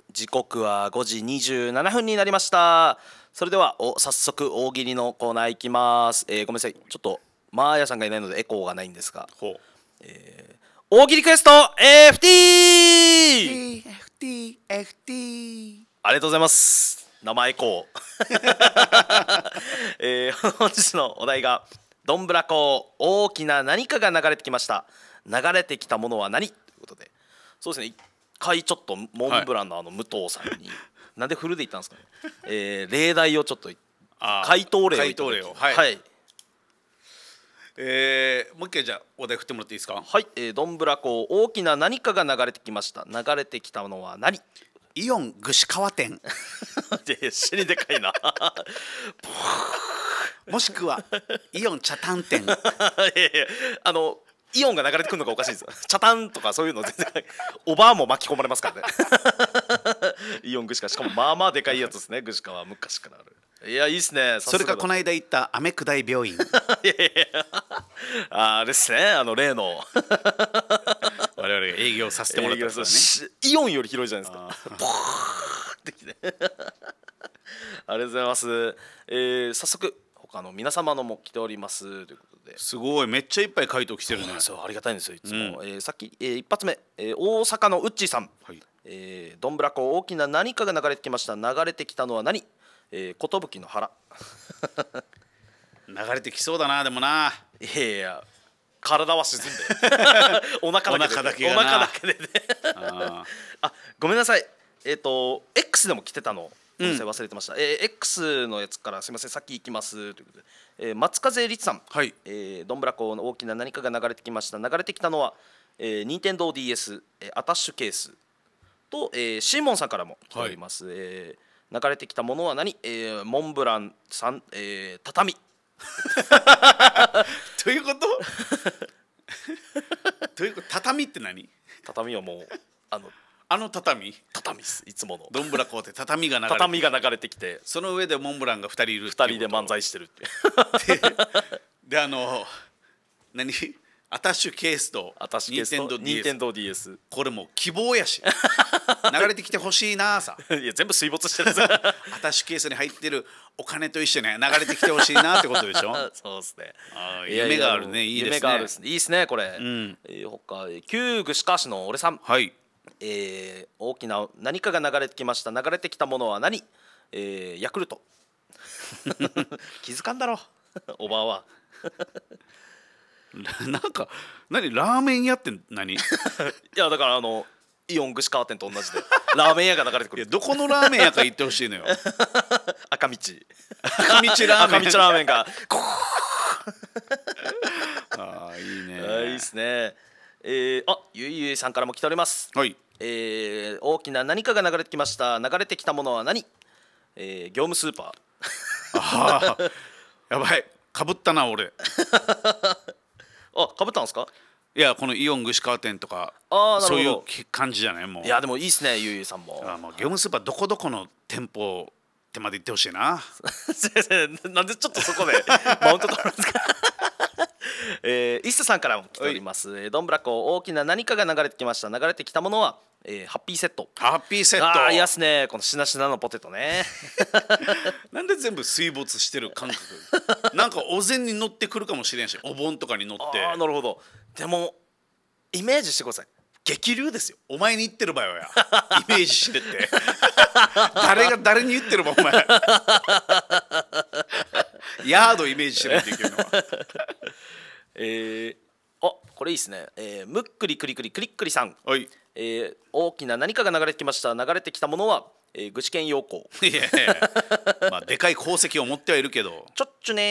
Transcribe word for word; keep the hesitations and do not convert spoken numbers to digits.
時刻はごじにじゅうななふんになりました。それではお早速大喜利のコーナーいきます。えー、ごめんなさい、ちょっとマーヤさんがいないのでエコーがないんですが、 ほう、 えー、大喜利クエスト エフティーエフティー エフティーありがとうございます。生エコー、えー、本日のお題がどんぶらこ大きな何かが流れてきました。流れてきたものは何ということで、そうですね、一回ちょっとモンブランのあの武藤さんに、なんでフルで言ったんですかね、えー、例題をちょっと回答例を回答例をはい、 はい、 えー、もう一回じゃあお題振ってもらっていいですか。 はい、えー、どんぶらこ大きな何かが流れてきました。流れてきたものは何？ イオン串川店で死にでかいなもしくはイオン茶炭店いやいや、あのイオンが流れてくるのがおかしいですよ。茶炭とかそういうの全然おばあも巻き込まれますからねイオン串川、しかもまあまあでかいやつですね。串川は昔からある。いや、いいっすね。 それかこの間行ったアメクダイ病院いやいやいやあれですね、あの例の我々が営業させてもらったからね。 イオンより広いじゃないですか。ポーってきてありがとうございます。えー、早速他の皆様のも来ておりますということで、 すごいめっちゃいっぱい回答来てるね。 そうありがたいんですよいつも。 うん、 えー、さっき、えー、一発目、えー、大阪のウッチーさん、 はい、 えー、どんぶらこ大きな何かが流れてきました。流れてきたのは何？えー、寿の腹流れてきそうだな。でもな、 いやいや、体は沈んでお腹だけで、 お腹だけがなお腹だけでねああ、ごめんなさい。えっ、ー、と X でも来てたのごめんなさい、 うん忘れてました。えー、X のやつからすみません、さっき行きますということで、えー、松風律さん、 はい、 えー、どんぶらこの大きな何かが流れてきました。流れてきたのは、えー、ニンテンドー ディーエス、えー、アタッシュケースと、えー、シーモンさんからも来ております。はい、えー、流れてきたものは何？えー、モンブランさん、えー、畳ということということ畳って何？ 畳はもうあのあの畳畳です。いつものどんぶらこうって畳が流れて畳が流れてきて、 その上でモンブランがふたりいるっていうふたりでこと漫才してるっていうでであの何アタッシュケースとアタッシュケースとニンテンドー ディーエス、 これもう希望やし流れてきてほしいなさいや全部水没してるんですアタッシュケースに入ってるお金と一緒に流れてきてほしいなってことでしょそうですね。 あーいやいや夢があるね。いいですね。 夢があるですね。いいですねこれ。 うんえー、他旧串川市の俺さん、 はい、 えー、大きな何かが流れてきました。流れてきたものは何？えー、ヤクルト気づかんだろおばあはなんか何ラーメン屋って何いいやだからあのイオン串川店と同じでラーメン屋が流れてくる。 やどこのラーメン屋か言ってほしいのよ赤道赤道ラーメン赤道ラーメンがあーいいねあいいですね。えー、あゆいゆいさんからも来ております。 はい、 えー、大きな何かが流れてきました。流れてきたものは何？えー、業務スーパーあーやばいかぶったな俺あ、かぶったんですか？ いやこのイオン串川店とかあーなるほど。 そういう感じじゃないもう。 いやでもいいですねゆいゆいさんも。 あもう業務スーパーどこどこの店舗ってまで言ってほしいな先生なんでちょっとそこでマウント取るんですかえー、イッサさんからも来ております。えーどんぶらこ大きな何かが流れてきました。流れてきたものは、えー、ハッピーセット。 ハッピーセットああいやっすね、このしなしなのポテトねなんで全部水没してる感覚なんかお膳に乗ってくるかもしれんしお盆とかに乗ってああなるほど。でもイメージしてください。激流ですよ。 お前に言ってる場合はやイメージしてって誰が誰に言ってるばお前ヤードイメージしてないといけないのはえー、あこれいいですね。えー、むっくりくりくりくりっくりさん、 はいえー、大きな何かが流れてきました。流れてきたものは、えー、具志堅用高いやいやまあでかい功績を持ってはいるけどちょっちゅね